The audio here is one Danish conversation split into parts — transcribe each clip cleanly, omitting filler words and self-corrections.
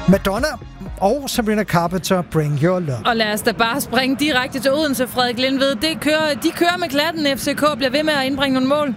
Madonna og Sabrina Carpenter, Bring Your Love. Og lad os da bare springe direkte til Odense, Frederik Lindved. De kører med klatten. FCK bliver ved med at indbringe nogle mål.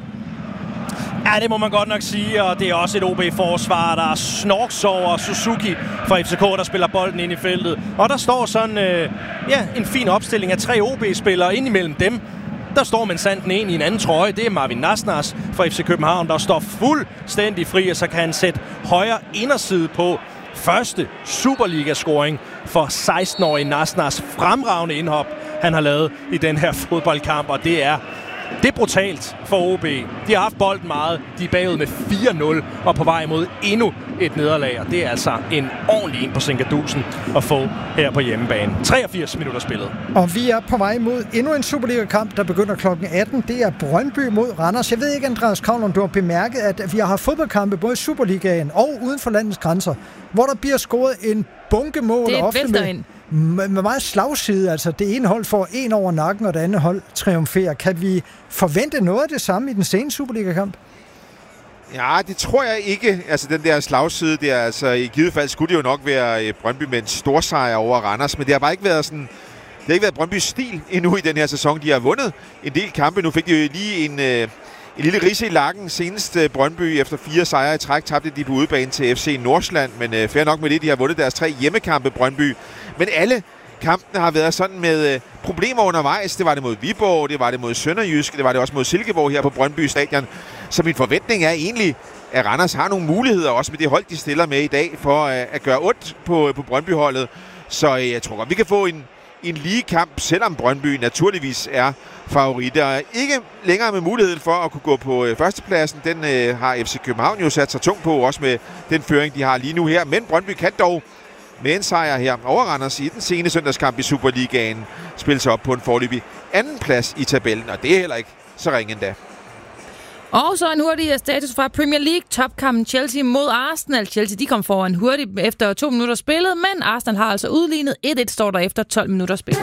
Ja, det må man godt nok sige, og det er også et OB-forsvar, der snorks over Suzuki fra FCK, der spiller bolden ind i feltet. Og der står sådan en fin opstilling af 3 OB-spillere ind imellem dem. Der står Mensanden en i en anden trøje. Det er Marvin Nasnas fra FC København, der står fuldstændig fri, og så kan han sætte højre inderside på. Første Superliga-scoring for 16-årige Nasnas. Fremragende indhop, han har lavet i den her fodboldkamp, og det er brutalt for OB. De har haft bolden meget. De er bagud med 4-0 og på vej mod endnu et nederlag. Og det er altså en ordentlig en på Sinkadusen at få her på hjemmebane. 83 minutter spillet. Og vi er på vej mod endnu en Superliga-kamp, der begynder kl. 18. Det er Brøndby mod Randers. Jeg ved ikke, Andreas Kravl, om du har bemærket, at vi har haft fodboldkampe både i Superligaen og uden for landets grænser, hvor der bliver scoret en bunke mål. Det er ofte med meget slagside. Altså det ene hold får en over nakken, og det andet hold triumferer. Kan vi forvente noget af det samme i den seneste Superliga-kamp? Ja, det tror jeg ikke. Altså den der slagside der, altså i givet fald skulle det jo nok være Brøndby med en storsejr over Randers, men det har bare ikke været sådan. Det har ikke været Brøndbys stil endnu i den her sæson. De har vundet en del kampe. Nu fik de jo lige en lille ridse i lakken senest Brøndby efter 4 sejre i træk. Tabte de på udebane til FC Nordsjælland, men fair nok med det. De har vundet deres 3 hjemmekampe, Brøndby. Men alle kampene har været sådan med problemer undervejs. Det var det mod Viborg, det var det mod Sønderjysk, det var det også mod Silkeborg her på Brøndby Stadion. Så min forventning er egentlig, at Randers har nogle muligheder, også med det hold, de stiller med i dag, for at gøre ondt på Brøndby-holdet. Så jeg tror godt, vi kan få en lige kamp, selvom Brøndby naturligvis er favoritter. Ikke længere med muligheden for at kunne gå på førstepladsen. Den har FC København jo sat sig tungt på, også med den føring, de har lige nu her. Men Brøndby kan dog med en sejr her over Randers i den sene søndagskamp i Superligaen spille sig op på en foreløbig anden plads i tabellen, og det er heller ikke så ringe endda. Og så en hurtig status fra Premier League. Topkampen Chelsea mod Arsenal. Chelsea de kom foran hurtigt efter 2 minutter spillet, men Arsenal har altså udlignet. 1-1 står der efter 12 minutter spillet.